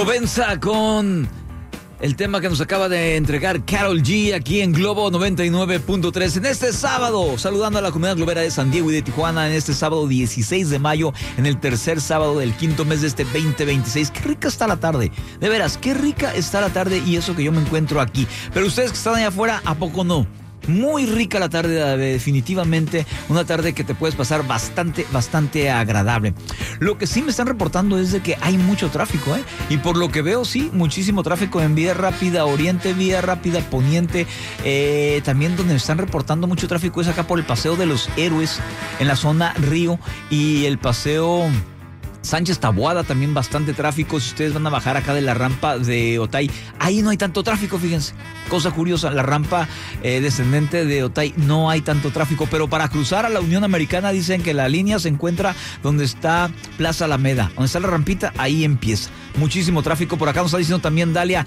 Provenza con el tema que nos acaba de entregar Karol G aquí en Globo 99.3 en este sábado, saludando a la comunidad globera de San Diego y de Tijuana en este sábado 16 de mayo, en el tercer sábado del quinto mes de este 2026. Qué rica está la tarde, de veras, qué rica está la tarde, y eso que yo me encuentro aquí. Pero ustedes que están allá afuera, ¿a poco no? Muy rica la tarde, definitivamente una tarde que te puedes pasar bastante agradable. Lo que sí me están reportando es de que hay mucho tráfico, y por lo que veo, sí, muchísimo tráfico en Vía Rápida Oriente, Vía Rápida Poniente. También donde me están reportando mucho tráfico es acá por el Paseo de los Héroes, en la zona Río, y el Paseo Sánchez Taboada, también bastante tráfico. Si ustedes van a bajar acá de la rampa de Otay, ahí no hay tanto tráfico, fíjense. Cosa curiosa, la rampa descendente de Otay no hay tanto tráfico, pero para cruzar a la Unión Americana dicen que la línea se encuentra donde está Plaza Alameda, donde está la rampita, ahí empieza. Muchísimo tráfico. Por acá nos está diciendo también Dalia,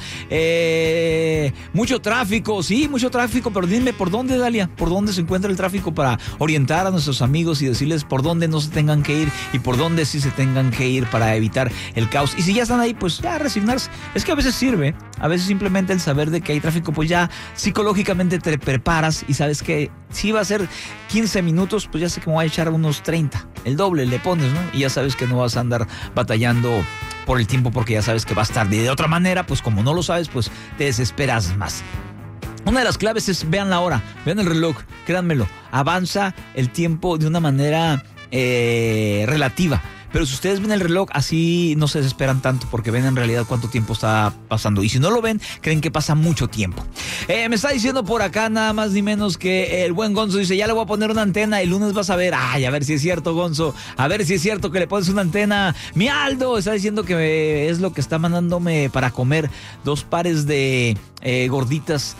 mucho tráfico, sí, mucho tráfico, pero dime por dónde, Dalia, por dónde se encuentra el tráfico para orientar a nuestros amigos y decirles por dónde no se tengan que ir y por dónde sí se tengan que ir para evitar el caos. Y si ya están ahí, pues ya resignarse. Es que a veces sirve, a veces simplemente el saber de que hay tráfico, pues ya psicológicamente te preparas y sabes que si va a ser 15 minutos, pues ya sé que me voy a echar unos 30, el doble le pones, ¿no? Y ya sabes que no vas a andar batallando por el tiempo porque ya sabes que vas tarde. Y de otra manera, pues como no lo sabes, pues te desesperas más. Una de las claves es vean la hora, vean el reloj, créanmelo, avanza el tiempo de una manera relativa. Pero si ustedes ven el reloj, así no se desesperan tanto porque ven en realidad cuánto tiempo está pasando. Y si no lo ven, creen que pasa mucho tiempo. Me está diciendo por acá nada más ni menos que el buen Gonzo. Dice, ya le voy a poner una antena, el lunes vas a ver. Ay, a ver si es cierto, Gonzo. A ver si es cierto que le pones una antena. Mi Aldo está diciendo que es lo que está mandándome para comer 2 pares de gorditas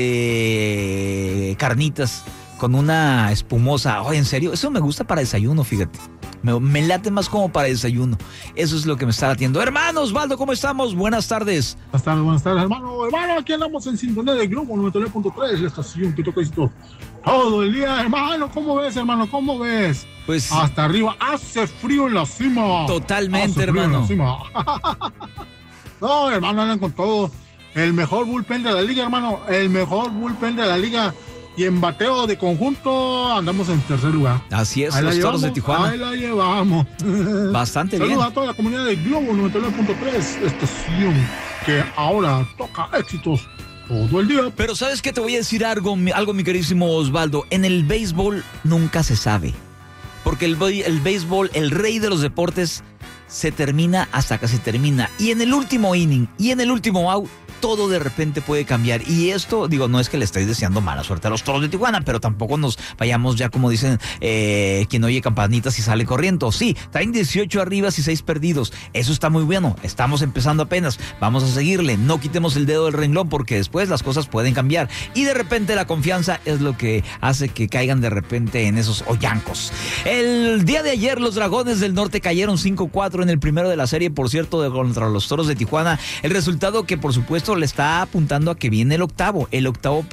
de carnitas con una espumosa. Oye, en serio, eso me gusta para desayuno, fíjate. Me late más como para desayuno. Eso es lo que me está latiendo. Hermano Osvaldo, ¿cómo estamos? Buenas tardes. Buenas tardes, hermano. Hermano, aquí andamos en sintonía de Globo 99.3, la estación que toca esto todo el día. Hermano, ¿cómo ves, hermano? ¿Cómo ves? Pues hasta arriba, hace frío en la cima. Totalmente, hermano. No, hermano, andan con todo. El mejor bullpen de la liga, hermano. El mejor bullpen de la liga. Y en bateo de conjunto andamos en tercer lugar. Así es, los Toros de Tijuana. Ahí la llevamos. Bastante bien. Saludos a toda la comunidad de Globo 99.3, estación que ahora toca éxitos todo el día. Pero ¿sabes qué? Te voy a decir algo, mi queridísimo Osvaldo. En el béisbol nunca se sabe. Porque el béisbol, el rey de los deportes, se termina hasta que se termina. Y en el último inning, y en el último out, todo de repente puede cambiar. Y esto, digo, no es que le estoy deseando mala suerte a los Toros de Tijuana, pero tampoco nos vayamos ya, como dicen, quien oye campanitas y sale corriendo. Sí, traen 18 arribas y 6 perdidos. Eso está muy bueno. Estamos empezando apenas. Vamos a seguirle. No quitemos el dedo del renglón porque después las cosas pueden cambiar. Y de repente la confianza es lo que hace que caigan de repente en esos hoyancos. El día de ayer los Dragones del Norte cayeron 5-4 en el primero de la serie, por cierto, contra los Toros de Tijuana. El resultado que, por supuesto, le está apuntando a que viene el octavo